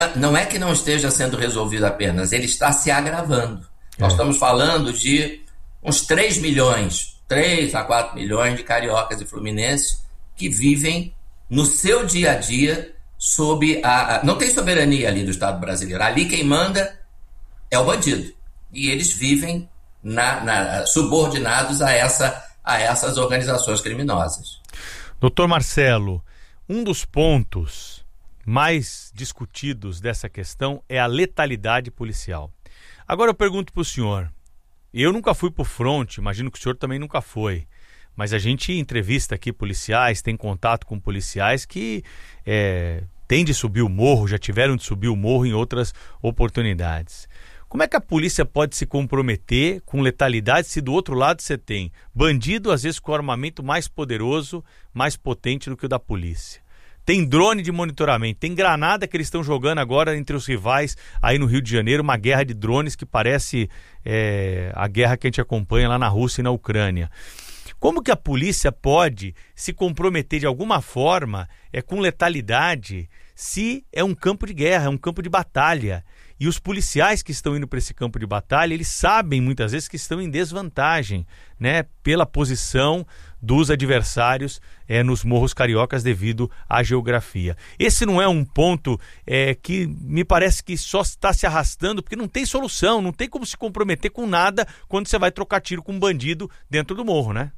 não é que não esteja sendo resolvido apenas, ele está se agravando. Nós estamos falando de uns 3 milhões, 3 a 4 milhões de cariocas e fluminenses que vivem no seu dia a dia sob não tem soberania ali do Estado brasileiro. Ali quem manda é o bandido. E eles vivem subordinados a essas organizações criminosas. Doutor Marcelo, um dos pontos mais discutidos dessa questão é a letalidade policial. Agora eu pergunto para o senhor, eu nunca fui para o fronte, imagino que o senhor também nunca foi, mas a gente entrevista aqui policiais, tem contato com policiais que têm de subir o morro, já tiveram de subir o morro em outras oportunidades. Como é que a polícia pode se comprometer com letalidade se do outro lado você tem bandido, às vezes com armamento mais poderoso, mais potente do que o da polícia? Tem drone de monitoramento, tem granada que eles estão jogando agora entre os rivais aí no Rio de Janeiro, uma guerra de drones que parece a guerra que a gente acompanha lá na Rússia e na Ucrânia. Como que a polícia pode se comprometer de alguma forma com letalidade se é um campo de guerra, é um campo de batalha? E os policiais que estão indo para esse campo de batalha, eles sabem muitas vezes que estão em desvantagem, né, pela posição dos adversários nos morros cariocas devido à geografia. Esse não é um ponto que me parece que só está se arrastando, porque não tem solução, não tem como se comprometer com nada quando você vai trocar tiro com um bandido dentro do morro, né?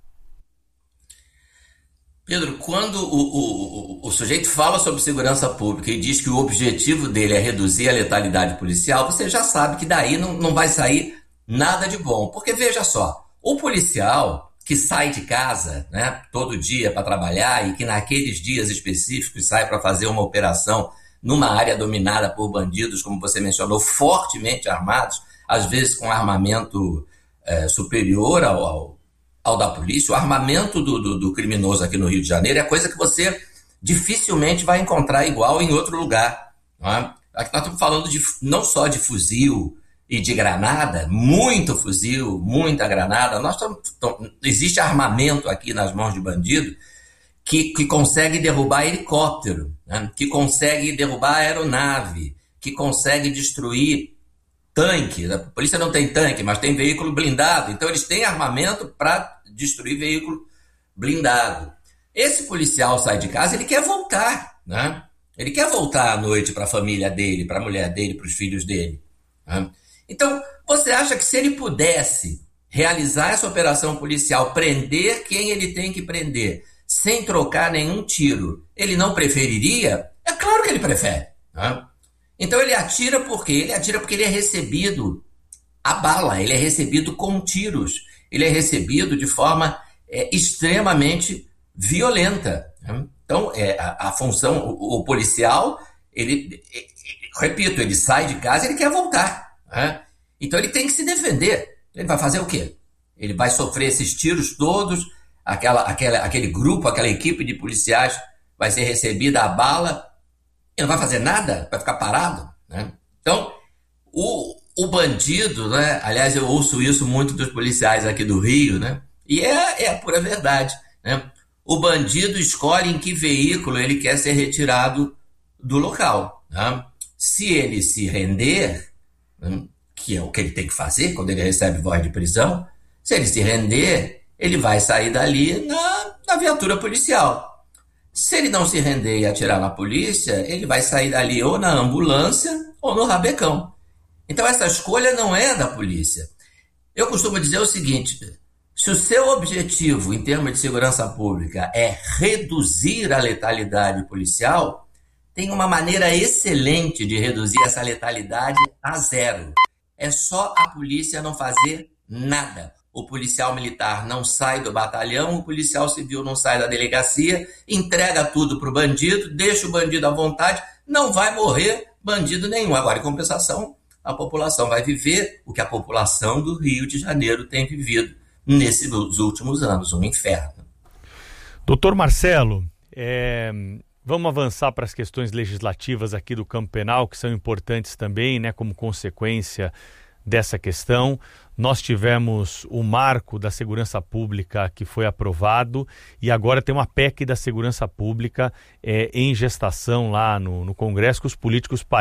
Pedro, quando o sujeito fala sobre segurança pública e diz que o objetivo dele é reduzir a letalidade policial, você já sabe que daí não vai sair nada de bom. Porque veja só, o policial que sai de casa, né, todo dia para trabalhar e que naqueles dias específicos sai para fazer uma operação numa área dominada por bandidos, como você mencionou, fortemente armados, às vezes com armamento superior ao da polícia, o armamento do criminoso aqui no Rio de Janeiro é coisa que você dificilmente vai encontrar igual em outro lugar. Não é? Aqui nós estamos falando não só de fuzil e de granada, muito fuzil, muita granada. Existe armamento aqui nas mãos de bandido que consegue derrubar helicóptero, né? Que consegue derrubar aeronave, que consegue destruir tanque. A polícia não tem tanque, mas tem veículo blindado. Então eles têm armamento para destruir veículo blindado. Esse policial sai de casa, ele quer voltar, né? Ele quer voltar à noite para a família dele, para a mulher dele, para os filhos dele, né? Então, você acha que se ele pudesse realizar essa operação policial, prender quem ele tem que prender, sem trocar nenhum tiro, ele não preferiria? É claro que ele prefere, né? Então ele atira por quê? Ele atira porque ele é recebido a bala, ele é recebido com tiros, ele é recebido de forma extremamente violenta, né? Então a função, o policial, repito, ele sai de casa e ele quer voltar, né? Então ele tem que se defender. Ele vai fazer o quê? Ele vai sofrer esses tiros todos, aquele grupo, aquela equipe de policiais vai ser recebida a bala. Ele não vai fazer nada, vai ficar parado, né? Então, o bandido, né? Aliás, eu ouço isso muito dos policiais aqui do Rio, né? E é a pura verdade, né? O bandido escolhe em que veículo ele quer ser retirado do local, né? Se ele se render, né, que é o que ele tem que fazer quando ele recebe voz de prisão, se ele se render, ele vai sair dali na viatura policial. Se ele não se render e atirar na polícia, ele vai sair dali ou na ambulância ou no rabecão. Então essa escolha não é da polícia. Eu costumo dizer o seguinte: se o seu objetivo em termos de segurança pública é reduzir a letalidade policial, tem uma maneira excelente de reduzir essa letalidade a zero. É só a polícia não fazer nada. O policial militar não sai do batalhão, o policial civil não sai da delegacia, entrega tudo para o bandido, deixa o bandido à vontade, não vai morrer bandido nenhum. Agora, em compensação, a população vai viver o que a população do Rio de Janeiro tem vivido nesses últimos anos, um inferno. Doutor Marcelo, vamos avançar para as questões legislativas aqui do campo penal, que são importantes também, né, como consequência dessa questão. nós tivemos o marco da segurança pública que foi aprovado e agora tem uma PEC da segurança pública em gestação lá no Congresso, que os políticos